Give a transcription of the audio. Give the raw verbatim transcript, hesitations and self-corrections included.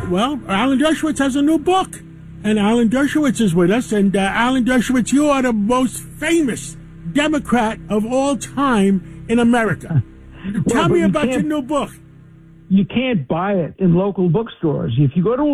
Well, Alan Dershowitz has a new book, and Alan Dershowitz is with us. And uh, Alan Dershowitz, you are the most famous Democrat of all time in America. Well, Tell me you about your can't- new book. You can't buy it in local bookstores. If you go to